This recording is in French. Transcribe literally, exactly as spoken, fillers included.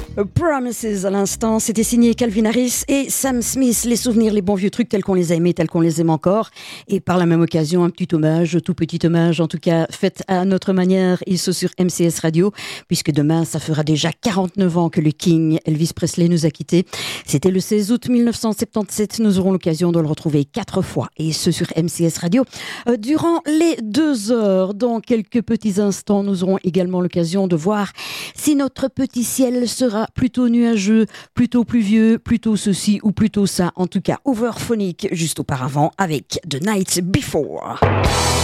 Promises à l'instant, c'était signé Calvin Harris et Sam Smith, les souvenirs, les bons vieux trucs tels qu'on les a aimés, tels qu'on les aime encore. Et par la même occasion, un petit hommage, tout petit hommage en tout cas, fait à notre manière, et ce sur M C S Radio, puisque demain, ça fera déjà quarante-neuf ans que le King Elvis Presley nous a quittés. C'était le seize août mille neuf cent soixante-dix-sept, nous aurons l'occasion de le retrouver quatre fois, et ce sur M C S Radio, euh, durant les deux heures. Dans quelques petits instants, nous aurons également l'occasion de voir si notre petit ciel sera plutôt nuageux, plutôt pluvieux, plutôt ceci ou plutôt ça. En tout cas, overphonique juste auparavant avec The Night Before.